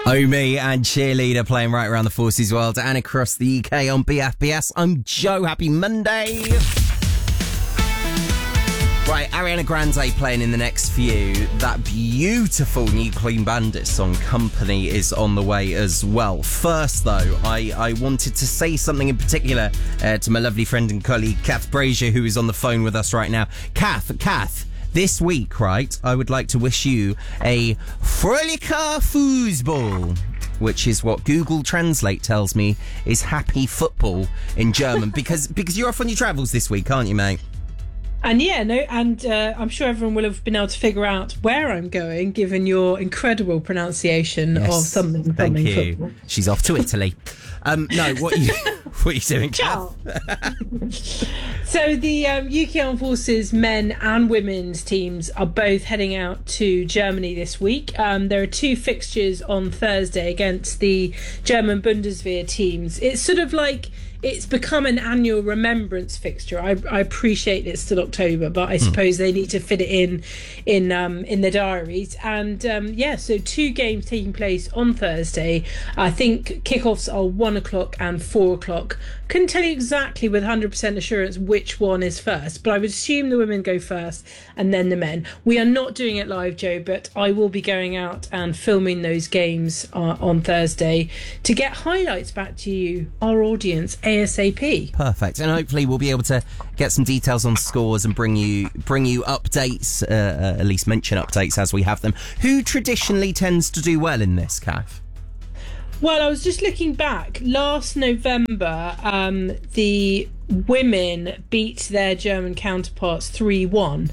Omi and Cheerleader playing right around the Forces world and across the UK on BFBS. I'm Joe. Happy Monday. Right, Ariana Grande playing in the next few. That beautiful new Clean Bandit song, Company, is on the way as well. First, though, I wanted to say something in particular to my lovely friend and colleague, Kath Brazier, who is on the phone with us right now. Kath, this week, right, I would like to wish you a Fröhlicher Fußball, which is what Google Translate tells me is happy football in German, because you're off on your travels this week, aren't you, mate? And I'm sure everyone will have been able to figure out where I'm going, given your incredible pronunciation of something. Thank you. Football. She's off to Italy. No, what are you doing, Ciao. So the UK Armed Forces men and women's teams are both heading out to Germany this week. There are two fixtures on Thursday against the German Bundeswehr teams. It's sort of like it's become an annual remembrance fixture. I appreciate it's still October, but I suppose they need to fit it in their diaries. And so two games taking place on Thursday. I think kickoffs are 1:00 and 4:00. Couldn't tell you exactly with 100% assurance which one is first, but I would assume the women go first and then the men. We are not doing it live, Joe, but I will be going out and filming those games on Thursday to get highlights back to you, our audience, ASAP. Perfect, and hopefully we'll be able to get some details on scores and bring you updates, at least mention updates as we have them. Who traditionally tends to do well in this, Kath? Well, I was just looking back. Last November, the women beat their German counterparts 3-1.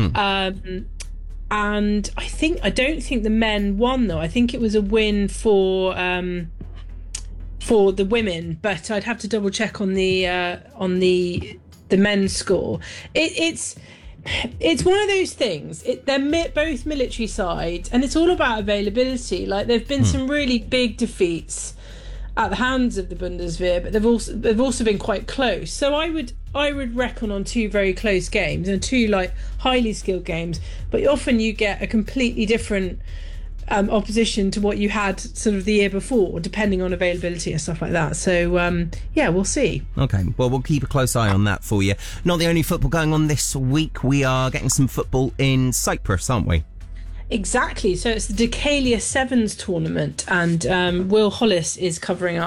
And I don't think the men won, though. I think it was a win for the women, but I'd have to double check on the men's score. It's one of those things. They're both military side, and it's all about availability. Like, there've been some really big defeats at the hands of the Bundeswehr, but they've also been quite close. So I would reckon on two very close games and two like highly skilled games. But often you get a completely different opposition to what you had sort of the year before, depending on availability and stuff like that. So we'll see. Okay, well, we'll keep a close eye on that for you. Not the only football going on this week. We are getting some football in Cyprus, aren't we? Exactly. So it's the Decalia Sevens tournament, and Will Hollis is covering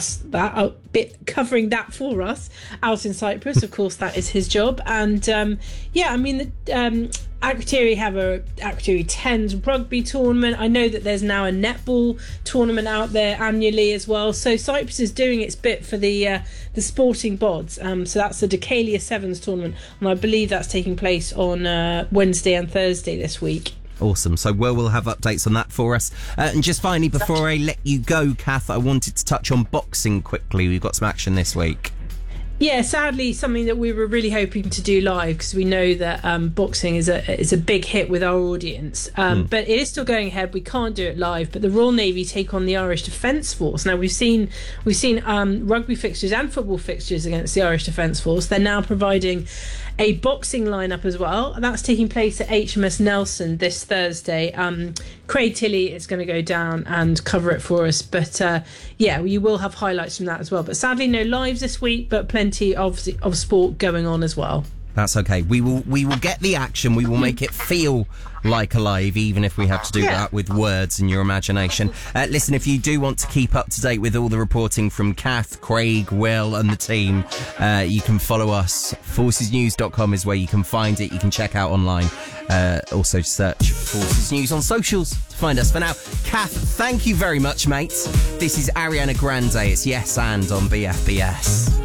that for us out in Cyprus. Of course, that is his job. And the Akrotiri have a Akrotiri 10s rugby tournament. I know that there's now a netball tournament out there annually as well. So Cyprus is doing its bit for the sporting bods. So that's the Decalia Sevens tournament, and I believe that's taking place on Wednesday and Thursday this week. Awesome. So we'll have updates on that for us. And just finally, before I let you go, Kath, I wanted to touch on boxing quickly. We've got some action this week. Yeah, sadly, something that we were really hoping to do live, because we know that boxing is a big hit with our audience. But it is still going ahead. We can't do it live. But the Royal Navy take on the Irish Defence Force. Now we've seen rugby fixtures and football fixtures against the Irish Defence Force. They're now providing a boxing lineup as well. That's taking place at HMS Nelson this Thursday. Craig Tilley is going to go down and cover it for us. But you will have highlights from that as well. But sadly, no lives this week, but plenty of sport going on as well. That's okay. We will get the action. We will make it feel like alive, even if we have to do that with words and your imagination. Listen, if you do want to keep up to date with all the reporting from Kath, Craig, Will and the team, you can follow us. Forcesnews.com is where you can find it. You can check out online. Also search Forces News on socials to find us. For now, Kath, thank you very much, mate. This is Ariana Grande. It's Yes and on BFBS.